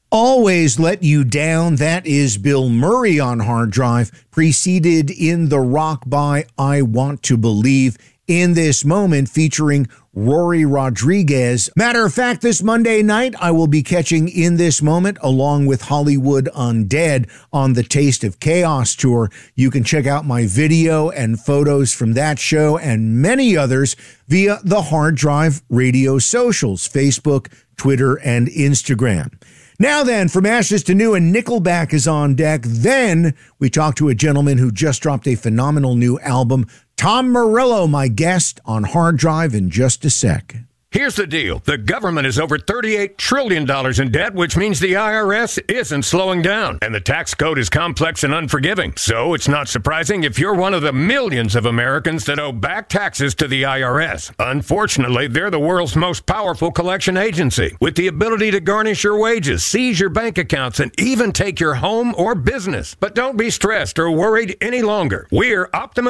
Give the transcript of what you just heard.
Always Let You Down. That is Bill Murray on Hard Drive, preceded In the Rock by I Want to Believe. In This Moment featuring Rory Rodriguez. Matter of fact, this Monday night, I will be catching In This Moment along with Hollywood Undead on the Taste of Chaos tour. You can check out my video and photos from that show and many others via the Hard Drive Radio socials, Facebook, Twitter, and Instagram. Now then, from ashes to new, and Nickelback is on deck. Then we talk to a gentleman who just dropped a phenomenal new album, Tom Morello, my guest on Hard Drive in just a sec. Here's the deal. The government is over $38 trillion in debt, which means the IRS isn't slowing down. And the tax code is complex and unforgiving. So it's not surprising if you're one of the millions of Americans that owe back taxes to the IRS. Unfortunately, they're the world's most powerful collection agency, with the ability to garnish your wages, seize your bank accounts, and even take your home or business. But don't be stressed or worried any longer. We're Optima